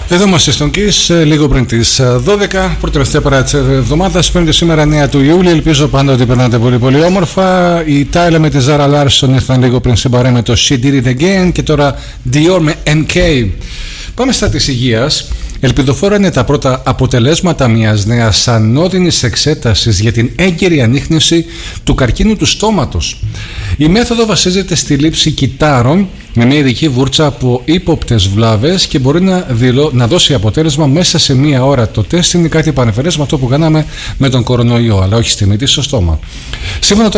Εδώ είμαστε στον Kiss, λίγο πριν τις 12, πρώτη-τελευταία παρά της εβδομάδας, πέμπτη σήμερα 9 του Ιούλη. Ελπίζω πάντα ότι περνάτε πολύ πολύ όμορφα. Η Tyler με τη Zara Larsson ήρθαν λίγο πριν στην παρέα με το She Did It Again και τώρα Dior με NK. Πάμε στα της υγείας. Ελπιδοφόρα είναι τα πρώτα αποτελέσματα μιας νέας ανώδυνης εξέτασης για την έγκαιρη ανίχνευση του καρκίνου του στόματος. Η μέθοδο βασίζεται στη λήψη κυτάρων με μια ειδική βούρτσα από ύποπτες βλάβες και μπορεί να δώσει αποτέλεσμα μέσα σε μία ώρα. Το τεστ είναι κάτι πανεφερές με αυτό που κάναμε με τον κορονοϊό, αλλά όχι στη μύτη, στο στόμα. Σύμφωνα